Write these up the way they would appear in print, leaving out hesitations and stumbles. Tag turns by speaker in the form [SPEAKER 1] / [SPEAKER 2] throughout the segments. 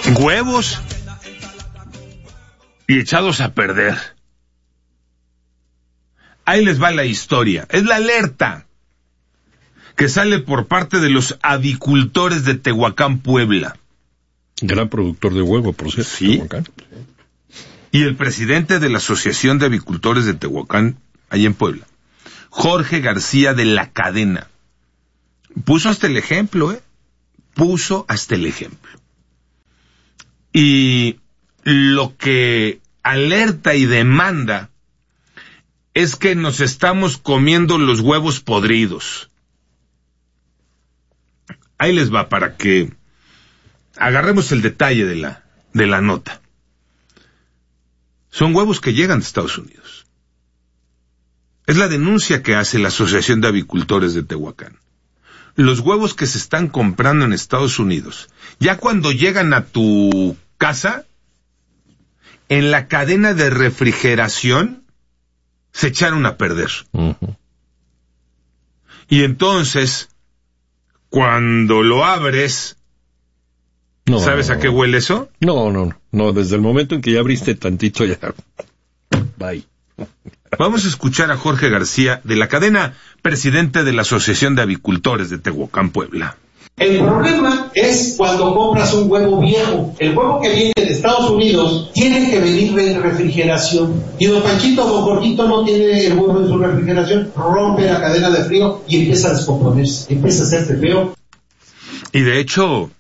[SPEAKER 1] huevos y echados a perder. Ahí les va la historia. Es la alerta que sale por parte de los avicultores de Tehuacán, Puebla.
[SPEAKER 2] Gran productor de huevo, por cierto.
[SPEAKER 1] Sí.
[SPEAKER 2] Tehuacán.
[SPEAKER 1] Y el presidente de la Asociación de Avicultores de Tehuacán, ahí en Puebla, Jorge García de la Cadena, puso hasta el ejemplo, puso hasta el ejemplo. Y lo que alerta y demanda es que nos estamos comiendo los huevos podridos. Ahí les va para que agarremos el detalle de la nota. Son huevos que llegan de Estados Unidos. Es la denuncia que hace la Asociación de Avicultores de Tehuacán. Los huevos que se están comprando en Estados Unidos, ya cuando llegan a tu casa, en la cadena de refrigeración, se echaron a perder. Uh-huh. Y entonces, cuando lo abres, ¿sabes a qué huele eso?
[SPEAKER 2] No, desde el momento en que ya abriste tantito ya... Bye.
[SPEAKER 1] Vamos a escuchar a Jorge García de la Cadena, presidente de la Asociación de Avicultores de Tehuacán, Puebla.
[SPEAKER 3] El problema es cuando compras un huevo viejo. El huevo que viene de Estados Unidos tiene que venir de refrigeración. Y don Panchito, don Gordito no tiene el huevo en su refrigeración, rompe la cadena de frío y empieza a descomponerse, empieza a hacerse feo.
[SPEAKER 1] Y de hecho,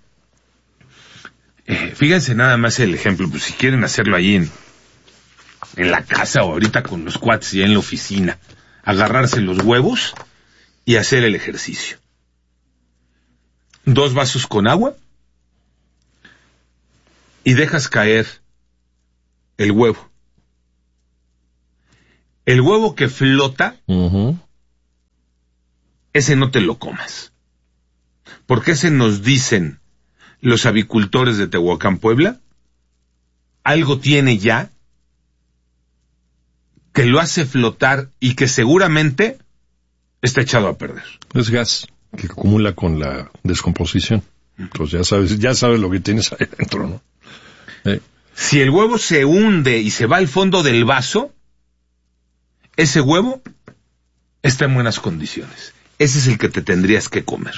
[SPEAKER 1] fíjense nada más el ejemplo, pues si quieren hacerlo ahí en la casa o ahorita con los cuates ya en la oficina, agarrarse los huevos y hacer el ejercicio. 2 vasos con agua y dejas caer el huevo. El huevo que flota, uh-huh, ese no te lo comas. Porque ese nos dicen los avicultores de Tehuacán, Puebla, algo tiene ya que lo hace flotar y que seguramente está echado a perder.
[SPEAKER 2] Es gas que acumula con la descomposición. Entonces ya sabes lo que tienes ahí dentro, ¿no?
[SPEAKER 1] Si el huevo se hunde y se va al fondo del vaso, ese huevo está en buenas condiciones. Ese es el que te tendrías que comer.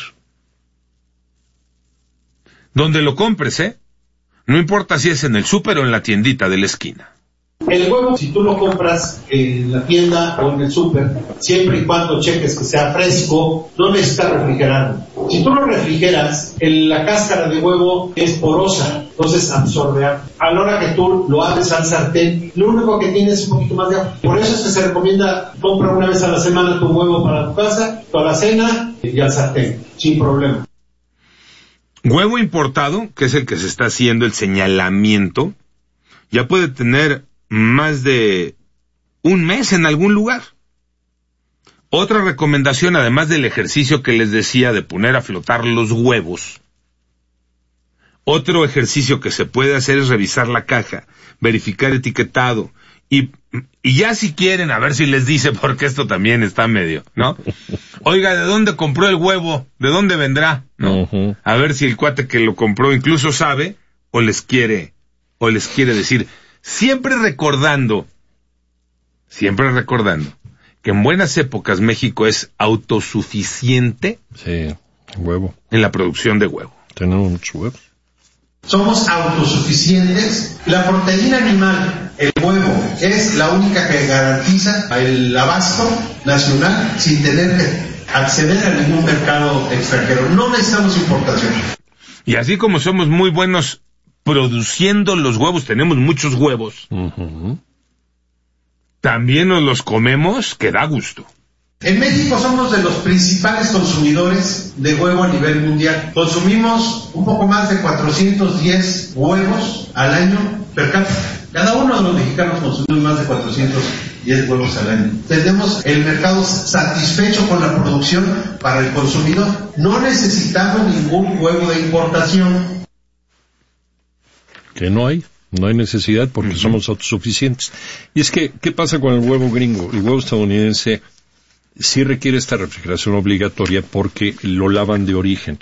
[SPEAKER 1] Donde lo compres, no importa si es en el súper o en la tiendita de la esquina.
[SPEAKER 3] El huevo, si tú lo compras en la tienda o en el súper, siempre y cuando cheques que sea fresco, no necesitas refrigerarlo. Si tú lo refrigeras, la cáscara de huevo es porosa, entonces absorbe agua. A la hora que tú lo abres al sartén, lo único que tiene es un poquito más de agua. Por eso es que se recomienda, compra una vez a la semana tu huevo para tu casa, toda la cena y al sartén, sin problema.
[SPEAKER 1] Huevo importado, que es el que se está haciendo el señalamiento, ya puede tener más de un mes en algún lugar. Otra recomendación, además del ejercicio que les decía de poner a flotar los huevos, otro ejercicio que se puede hacer es revisar la caja, verificar etiquetado, y ya si quieren, a ver si les dice, porque esto también está medio, ¿no? Oiga, ¿de dónde compró el huevo? ¿De dónde vendrá? ¿No? Uh-huh. A ver si el cuate que lo compró incluso sabe, o les quiere decir. Siempre recordando que en buenas épocas México es autosuficiente,
[SPEAKER 2] sí, huevo,
[SPEAKER 1] en la producción de huevo.
[SPEAKER 2] Tenemos muchos huevos.
[SPEAKER 3] Somos autosuficientes. La proteína animal, el huevo, es la única que garantiza el abasto nacional sin tener que acceder a ningún mercado extranjero. No necesitamos importación.
[SPEAKER 1] Y así como somos muy buenos produciendo los huevos, tenemos muchos huevos, uh-huh, también nos los comemos, que da gusto.
[SPEAKER 3] En México somos de los principales consumidores de huevo a nivel mundial. Consumimos un poco más de 410 huevos al año per cápita. Cada uno de los mexicanos consumimos más de 410 huevos al año. Tenemos el mercado satisfecho con la producción para el consumidor. No necesitamos ningún huevo de importación.
[SPEAKER 2] Que no hay necesidad porque, uh-huh, somos autosuficientes. Y es que, ¿qué pasa con el huevo gringo? El huevo estadounidense sí requiere esta refrigeración obligatoria porque lo lavan de origen.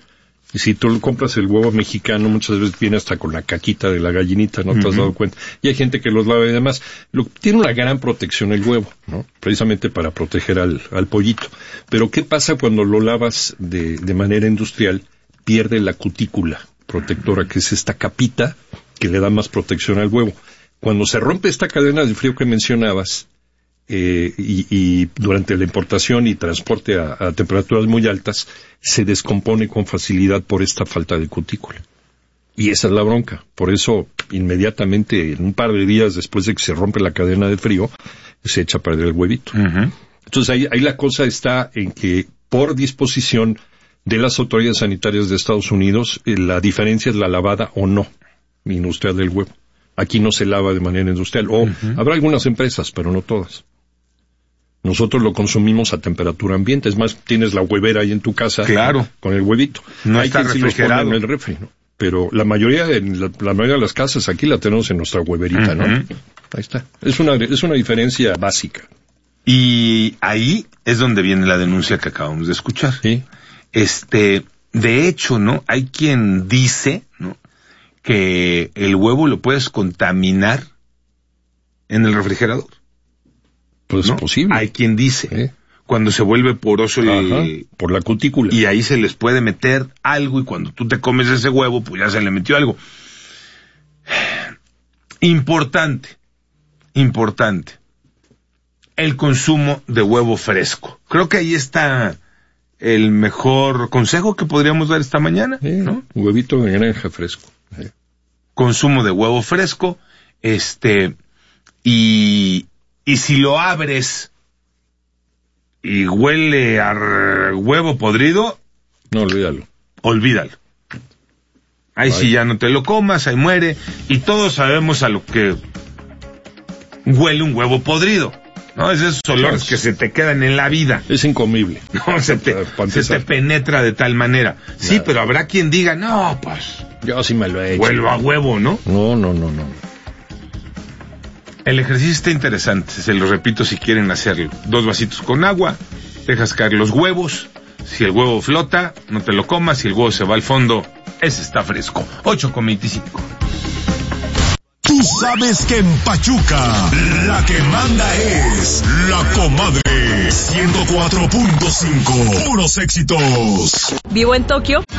[SPEAKER 2] Y si tú compras el huevo mexicano, muchas veces viene hasta con la caquita de la gallinita, ¿no te has dado cuenta? Y hay gente que los lava y demás. Tiene una gran protección el huevo, ¿no? Precisamente para proteger al pollito. Pero ¿qué pasa cuando lo lavas de manera industrial? Pierde la cutícula protectora, que es esta capita que le da más protección al huevo. Cuando se rompe esta cadena de frío que mencionabas, y durante la importación y transporte a temperaturas muy altas, se descompone con facilidad por esta falta de cutícula. Y esa es la bronca. Por eso, inmediatamente, en un par de días después de que se rompe la cadena de frío, se echa a perder el huevito. Entonces, ahí la cosa está en que, por disposición de las autoridades sanitarias de Estados Unidos, la diferencia es la lavada o no industrial del huevo. Aquí no se lava de manera industrial. Habrá algunas empresas, pero no todas. Nosotros lo consumimos a temperatura ambiente. Es más, tienes la huevera ahí en tu casa.
[SPEAKER 1] Claro.
[SPEAKER 2] Con el huevito.
[SPEAKER 1] No
[SPEAKER 2] hay
[SPEAKER 1] está
[SPEAKER 2] quien
[SPEAKER 1] refrigerado.
[SPEAKER 2] Sí los pone en el refri, ¿no? Pero la mayoría de las casas aquí la tenemos en nuestra hueverita, ¿no? Ahí está. Es una diferencia básica.
[SPEAKER 1] Y ahí es donde viene la denuncia que acabamos de escuchar.
[SPEAKER 2] Sí.
[SPEAKER 1] De hecho, ¿no? Hay quien dice, ¿no?, que el huevo lo puedes contaminar en el refrigerador.
[SPEAKER 2] Pues
[SPEAKER 1] ¿no?
[SPEAKER 2] es posible.
[SPEAKER 1] Hay quien dice, cuando se vuelve poroso
[SPEAKER 2] por la cutícula.
[SPEAKER 1] Y ahí se les puede meter algo, y cuando tú te comes ese huevo, pues ya se le metió algo. Importante. El consumo de huevo fresco. Creo que ahí está el mejor consejo que podríamos dar esta mañana, ¿no?
[SPEAKER 2] Huevito de granja fresco.
[SPEAKER 1] Consumo de huevo fresco, y si lo abres y huele a huevo podrido,
[SPEAKER 2] no, olvídalo.
[SPEAKER 1] Ahí sí ya no te lo comas, ahí muere, y todos sabemos a lo que huele un huevo podrido, ¿no? Es esos olores que se te quedan en la vida.
[SPEAKER 2] Es incomible.
[SPEAKER 1] No, se te penetra de tal manera. Nada. Sí, pero habrá quien diga, no, pues...
[SPEAKER 2] Yo sí me lo he hecho.
[SPEAKER 1] Vuelvo a huevo, ¿no?
[SPEAKER 2] No.
[SPEAKER 1] El ejercicio está interesante, se lo repito si quieren hacerlo. 2 vasitos con agua, dejas caer los huevos. Si el huevo flota, no te lo comas. Si el huevo se va al fondo, ese está fresco. 8:25.
[SPEAKER 4] Tú sabes que en Pachuca la que manda es La Comadre 104.5. Puros éxitos.
[SPEAKER 5] Vivo en Tokio.